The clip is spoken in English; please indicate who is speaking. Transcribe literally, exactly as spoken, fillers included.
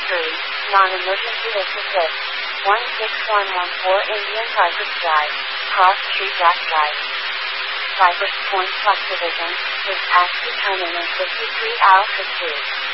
Speaker 1: three, non-emergency assist, one six one one four Indian Cypress Drive, Cross Street Black Drive. Cypress Point Subdivision, is asked to turn in in fifty-three Alpha two.